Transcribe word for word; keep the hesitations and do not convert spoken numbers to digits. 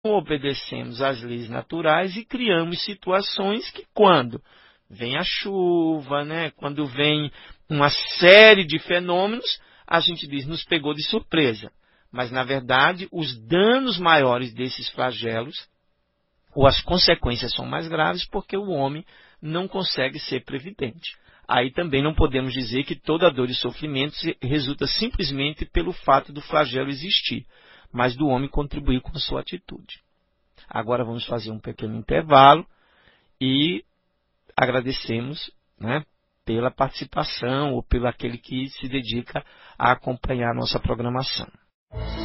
obedecemos às leis naturais e criamos situações que, quando vem a chuva, né, quando vem uma série de fenômenos, a gente diz, nos pegou de surpresa. Mas, na verdade, os danos maiores desses flagelos, ou as consequências são mais graves, porque o homem não consegue ser previdente. Aí também não podemos dizer que toda dor e sofrimento resulta simplesmente pelo fato do flagelo existir, mas do homem contribuir com a sua atitude. Agora vamos fazer um pequeno intervalo e agradecemos, né, pela participação ou pelo aquele que se dedica a acompanhar a nossa programação.